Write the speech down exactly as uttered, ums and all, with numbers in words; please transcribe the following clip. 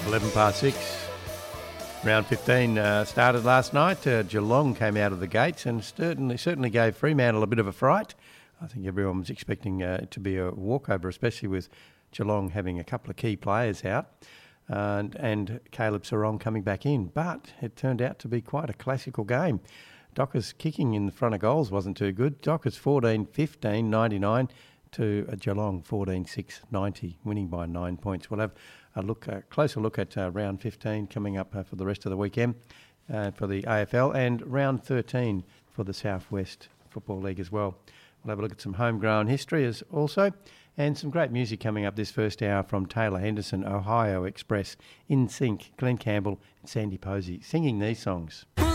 eleven past six. Round fifteen uh, started last night. Uh, Geelong came out of the gates and certainly certainly gave Fremantle a bit of a fright. I think everyone was expecting uh, it to be a walkover, especially with Geelong having a couple of key players out and, and Caleb Sarong coming back in. But it turned out to be quite a classical game. Docker's kicking in the front of goals wasn't too good. Docker's fourteen fifteen ninety-nine to uh, Geelong fourteen six ninety, winning by nine points. We'll have a look, a closer look at uh, round fifteen coming up uh, for the rest of the weekend uh, for the A F L, and round thirteen for the South West Football League as well. We'll have a look at some homegrown history as also, and some great music coming up this first hour from Taylor Henderson, Ohio Express, In Sync, Glenn Campbell and Sandy Posey singing these songs.